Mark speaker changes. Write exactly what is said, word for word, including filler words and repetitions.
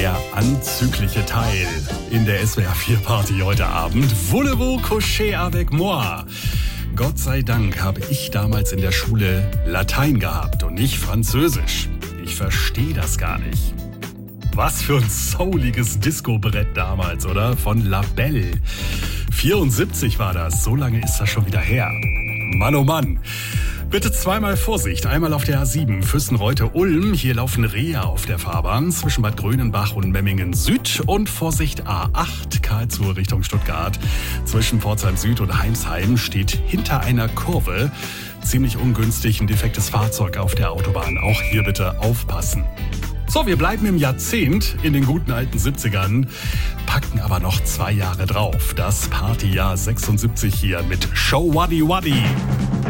Speaker 1: Der anzügliche Teil in der S W R vier Party heute Abend. Voulez-vous coucher avec moi? Gott sei Dank habe ich damals in der Schule Latein gehabt und nicht Französisch. Ich verstehe das gar nicht. Was für ein souliges Disco-Brett damals, oder? Von La Belle. vierundsiebzig war das, so lange ist das schon wieder her. Mann, oh Mann. Bitte zweimal Vorsicht. Einmal auf der A sieben Füssen-Reute-Ulm. Hier laufen Rehe auf der Fahrbahn zwischen Bad Grönenbach und Memmingen Süd. Und Vorsicht A acht Karlsruhe Richtung Stuttgart. Zwischen Pforzheim Süd und Heimsheim steht hinter einer Kurve ziemlich ungünstig ein defektes Fahrzeug auf der Autobahn. Auch hier bitte aufpassen. So, wir bleiben im Jahrzehnt, in den guten alten siebzigern, packen aber noch zwei Jahre drauf. Das Partyjahr sechsundsiebzig hier mit Show Waddy Waddy.